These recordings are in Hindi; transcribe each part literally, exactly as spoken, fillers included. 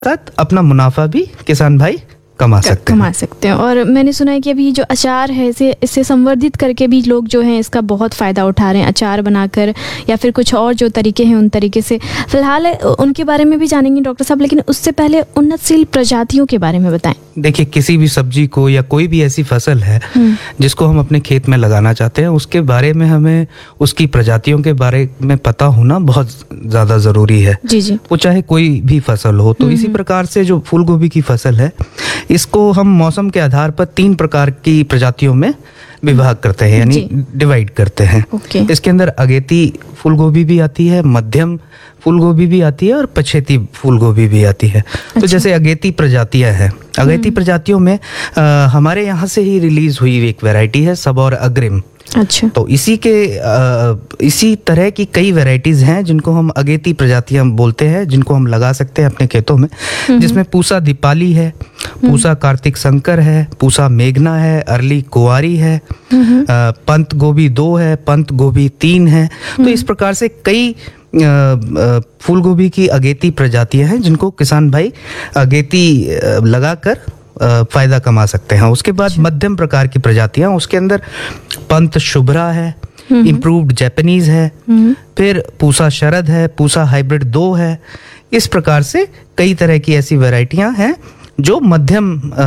साथ अपना मुनाफा भी किसान भाई कमा सकते हैं कमा सकते हैं। और मैंने सुना है कि अभी जो अचार है इसे इससे संवर्धित करके भी लोग जो हैं इसका बहुत फ़ायदा उठा रहे हैं, अचार बनाकर या फिर कुछ और जो तरीके हैं उन तरीके से। फिलहाल उनके बारे में भी जानेंगे डॉक्टर साहब, लेकिन उससे पहले उन्नतशील प्रजातियों के बारे में बताएं। देखिए, किसी भी सब्जी को या कोई भी ऐसी फसल है जिसको हम अपने खेत में लगाना चाहते हैं, उसके बारे में हमें उसकी प्रजातियों के बारे में पता होना बहुत ज़्यादा ज़रूरी है। जी जी। वो चाहे कोई भी फसल हो। तो इसी प्रकार से जो फूल गोभी की फसल है, इसको हम मौसम के आधार पर तीन प्रकार की प्रजातियों में विभाग करते हैं, यानी डिवाइड करते हैं। okay. इसके अंदर अगेती फूल गोभी भी आती है, मध्यम फूल गोभी भी आती है और पछेती फूल गोभी भी आती है। अच्छा। तो जैसे अगेती प्रजातियां हैं, अगेती प्रजातियों में आ, हमारे यहाँ से ही रिलीज हुई एक वैरायटी है सबौर अग्रिम। अच्छा। तो इसी के आ, इसी तरह की कई वैरायटीज हैं जिनको हम अगेती प्रजातियां बोलते हैं, जिनको हम लगा सकते हैं अपने खेतों में, जिसमें पूसा दीपाली है, पूसा कार्तिक शंकर है, पूसा मेघना है, अरली कुंवारी है, आ, पंत गोभी दो है, पंत गोभी तीन है। तो इस प्रकार से कई फूल गोभी की अगेती प्रजातियां हैं जिनको किसान भाई अगेती लगाकर फायदा कमा सकते हैं। उसके बाद मध्यम प्रकार की प्रजातियां, उसके अंदर पंत शुभ्रा है, इम्प्रूव्ड जैपनीज है, फिर पूसा शरद है, पूसा हाइब्रिड दो है। इस प्रकार से कई तरह की ऐसी वैरायटियां हैं जो मध्यम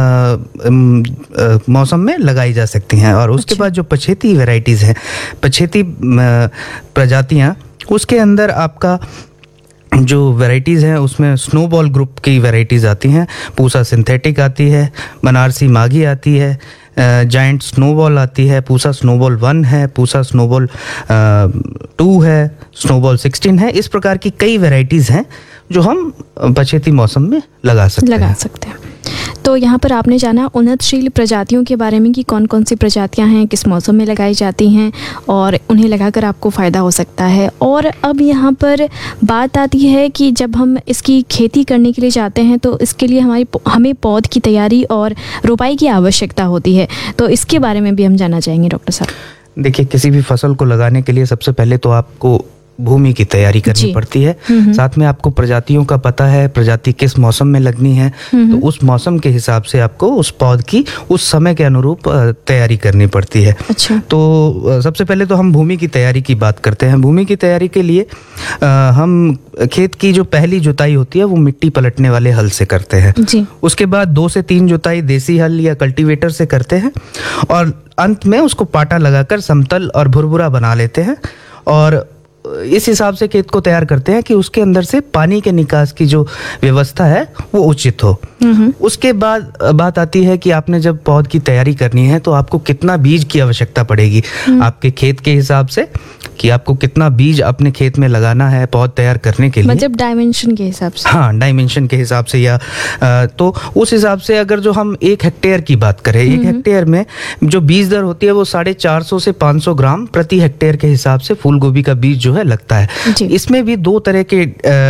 मौसम में लगाई जा सकती हैं। और उसके बाद जो पछेती वैरायटीज हैं, पछेती प्रजातियां, उसके अंदर आपका जो वैरायटीज़ हैं उसमें स्नोबॉल ग्रुप की वैरायटीज़ आती हैं, पूसा सिंथेटिक आती है, बनारसी माघी आती है, जायंट स्नोबॉल आती है, पूसा स्नोबॉल वन है, पूसा स्नोबॉल टू है, स्नोबॉल सिक्सटीन है। इस प्रकार की कई वैरायटीज़ हैं जो हम पछेती मौसम में लगा सकते लगा हैं। सकते हैं। तो यहाँ पर आपने जाना उन्नतशील प्रजातियों के बारे में कि कौन कौन सी प्रजातियाँ हैं, किस मौसम में लगाई जाती हैं और उन्हें लगाकर आपको फ़ायदा हो सकता है। और अब यहाँ पर बात आती है कि जब हम इसकी खेती करने के लिए जाते हैं तो इसके लिए हमारी हमें पौध की तैयारी और रोपाई की आवश्यकता होती है। तो इसके बारे में भी हम जानना चाहेंगे डॉक्टर साहब। देखिए, किसी भी फसल को लगाने के लिए सबसे पहले तो आपको भूमि की तैयारी करनी पड़ती है। साथ में आपको प्रजातियों का पता है, प्रजाति किस मौसम में लगनी है, तो उस मौसम के हिसाब से आपको उस पौध की उस समय के अनुरूप तैयारी करनी पड़ती है। अच्छा। तो सबसे पहले तो हम भूमि की तैयारी की बात करते हैं। भूमि की तैयारी के लिए आ, हम खेत की जो पहली जुताई होती है वो मिट्टी पलटने वाले हल से करते हैं जी। उसके बाद दो से तीन जुताई देसी हल या कल्टीवेटर से करते हैं और अंत में उसको पाटा लगाकर समतल और भुरभुरा बना लेते हैं और इस हिसाब से खेत को तैयार करते हैं कि उसके अंदर से पानी के निकास की जो व्यवस्था है वो उचित हो। उसके बाद बात आती है कि आपने जब पौध की तैयारी करनी है तो आपको कितना बीज की आवश्यकता पड़ेगी आपके खेत के हिसाब से, कि आपको कितना बीज अपने खेत में लगाना है पौध तैयार करने के लिए, मतलब डायमेंशन के हिसाब से। हाँ, डायमेंशन के हिसाब से या आ, तो उस हिसाब से अगर जो हम एक हेक्टेयर की बात करें, एक हेक्टेयर में जो बीज दर होती है वो साढ़े चार सौ से पाँच सौ ग्राम प्रति हेक्टेयर के हिसाब से फूल गोभी का बीज जो है लगता है। इसमें भी दो तरह के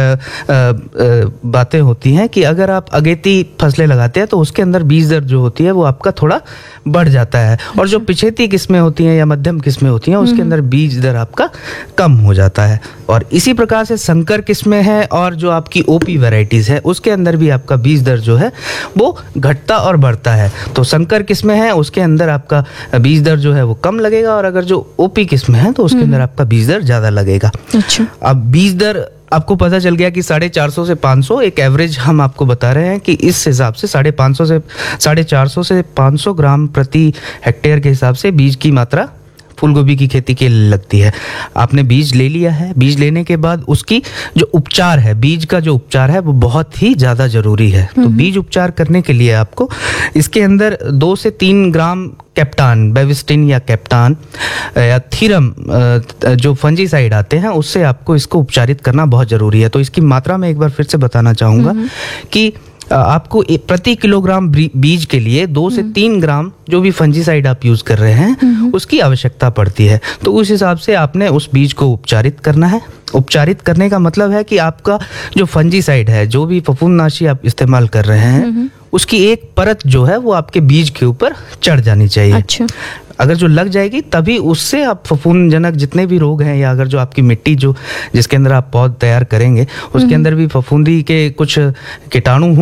बातें होती हैं कि अगर आप अगेती फसलें लगाते हैं तो उसके अंदर बीज दर जो होती है वो आपका थोड़ा बढ़ जाता है और जो पिछेती किस्में होती हैं या मध्यम किस्में होती हैं उसके अंदर बीज दर आपका कम हो जाता है। और इसी प्रकार से संकर किस्में हैं और जो आपकी ओपी वैरायटीज है उसके अंदर भी आपका बीज दर जो है वो घटता और बढ़ता है। तो संकर किस्में हैं उसके अंदर आपका बीज दर जो है वो कम लगेगा और अगर जो ओपी किस्में हैं तो उसके अंदर आपका बीज दर ज्यादा लगेगा। अच्छा। अब बीज दर आपको पता चल गया कि साढ़े चार सौ से पाँच सौ एक एवरेज हम आपको बता रहे हैं कि इस हिसाब से साढ़े पाँच सौ से साढ़े चार सौ से पाँच सौ ग्राम प्रति हेक्टेयर के हिसाब से बीज की मात्रा फूलगोभी की खेती के लिए लगती है। आपने बीज ले लिया है, बीज लेने के बाद उसकी जो उपचार है, बीज का जो उपचार है वो बहुत ही ज़्यादा जरूरी है। तो बीज उपचार करने के लिए आपको इसके अंदर दो से तीन ग्राम कैप्टान, बेविस्टिन या कैप्टान या थीरम जो फंजीसाइड आते हैं उससे आपको इसको उपचारित करना बहुत ज़रूरी है। तो इसकी मात्रा में एक बार फिर से बताना चाहूँगा कि आपको प्रति किलोग्राम बीज के लिए दो से तीन ग्राम जो भी फंजीसाइड आप यूज कर रहे हैं उसकी आवश्यकता पड़ती है। तो उस हिसाब से आपने उस बीज को उपचारित करना है। उपचारित करने का मतलब है कि आपका जो फंजीसाइड है, जो भी फफूंदनाशी आप इस्तेमाल कर रहे हैं, उसकी एक परत जो है वो आपके बीज के ऊपर चढ़ जानी चाहिए। अच्छा। अगर जो लग जाएगी तभी उससे आप फफूंदजनक जितने भी रोग हैं, या अगर जो आपकी मिट्टी जो जिसके अंदर आप पौध तैयार करेंगे उसके अंदर भी फफूंदी के कुछ कीटाणु